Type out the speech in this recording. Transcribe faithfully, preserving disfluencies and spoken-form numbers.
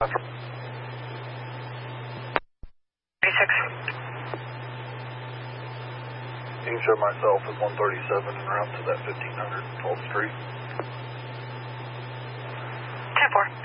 thirty-six. You can show myself as one thirty-seven en route to that fifteen hundred twelfth Street. ten four.